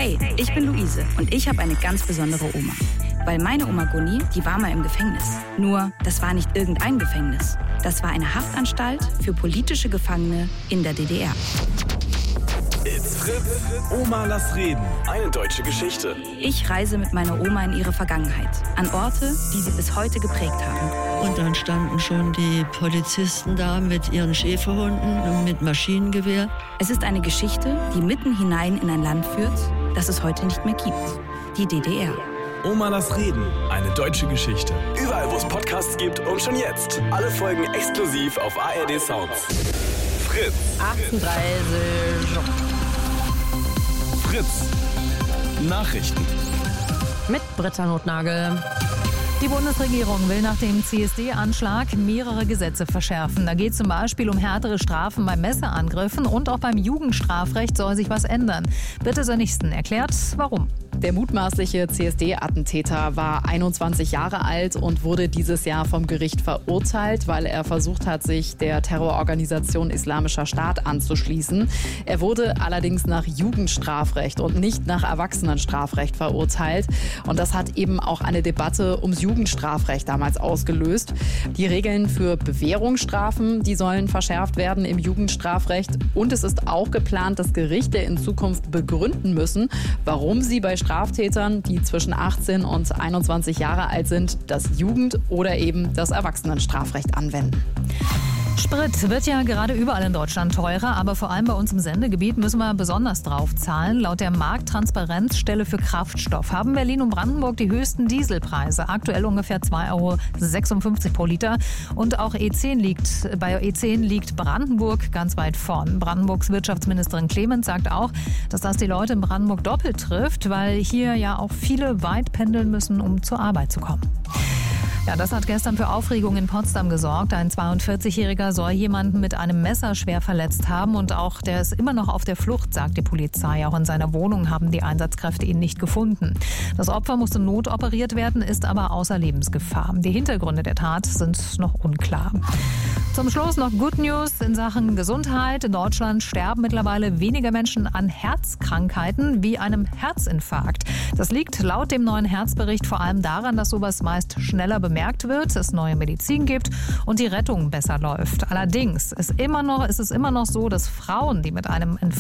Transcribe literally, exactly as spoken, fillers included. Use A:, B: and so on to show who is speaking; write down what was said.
A: Hey, ich bin Luise und ich habe eine ganz besondere Oma. Weil meine Oma Gunni, die war mal im Gefängnis. Nur, das war nicht irgendein Gefängnis. Das war eine Haftanstalt für politische Gefangene in der D D R.
B: It's Fritz. Oma, lass reden. Eine deutsche Geschichte.
A: Ich reise mit meiner Oma in ihre Vergangenheit. An Orte, die sie bis heute geprägt haben.
C: Und dann standen schon die Polizisten da mit ihren Schäferhunden und mit Maschinengewehr.
A: Es ist eine Geschichte, die mitten hinein in ein Land führt, das es heute nicht mehr gibt. Die D D R.
B: Oma, lass reden. Eine deutsche Geschichte. Überall, wo es Podcasts gibt und schon jetzt. Alle Folgen exklusiv auf A R D Sounds. Fritz.
D: achtunddreißig.
B: Fritz. Nachrichten.
D: Mit Britta Notnagel. Die Bundesregierung will nach dem C S D-Anschlag mehrere Gesetze verschärfen. Da geht es zum Beispiel um härtere Strafen bei Messerangriffen und auch beim Jugendstrafrecht soll sich was ändern. Britta Sönnigsen erklärt, warum.
E: Der mutmaßliche C S D-Attentäter war einundzwanzig Jahre alt und wurde dieses Jahr vom Gericht verurteilt, weil er versucht hat, sich der Terrororganisation Islamischer Staat anzuschließen. Er wurde allerdings nach Jugendstrafrecht und nicht nach Erwachsenenstrafrecht verurteilt. Und das hat eben auch eine Debatte ums Jugendstrafrecht damals ausgelöst. Die Regeln für Bewährungsstrafen, die sollen verschärft werden im Jugendstrafrecht. Und es ist auch geplant, dass Gerichte in Zukunft begründen müssen, warum sie bei Straftätern, die zwischen achtzehn und einundzwanzig Jahre alt sind, das Jugend- oder eben das Erwachsenenstrafrecht anwenden.
D: Sprit wird ja gerade überall in Deutschland teurer, aber vor allem bei uns im Sendegebiet müssen wir besonders drauf zahlen. Laut der Markttransparenzstelle für Kraftstoff haben Berlin und Brandenburg die höchsten Dieselpreise. Aktuell ungefähr zwei Euro sechsundfünfzig pro Liter. Und auch E zehn liegt, bei E zehn liegt Brandenburg ganz weit vorn. Brandenburgs Wirtschaftsministerin Clemens sagt auch, dass das die Leute in Brandenburg doppelt trifft, weil hier ja auch viele weit pendeln müssen, um zur Arbeit zu kommen. Ja, das hat gestern für Aufregung in Potsdam gesorgt. Ein zweiundvierzigjähriger soll jemanden mit einem Messer schwer verletzt haben und auch der ist immer noch auf der Flucht, sagt die Polizei. Auch in seiner Wohnung haben die Einsatzkräfte ihn nicht gefunden. Das Opfer musste notoperiert werden, ist aber außer Lebensgefahr. Die Hintergründe der Tat sind noch unklar. Zum Schluss noch Good News in Sachen Gesundheit. In Deutschland sterben mittlerweile weniger Menschen an Herzkrankheiten wie einem Herzinfarkt. Das liegt laut dem neuen Herzbericht vor allem daran, dass sowas meist schneller bemerkt wird, es neue Medizin gibt und die Rettung besser läuft. Allerdings ist, immer noch, ist es immer noch so, dass Frauen, die mit einem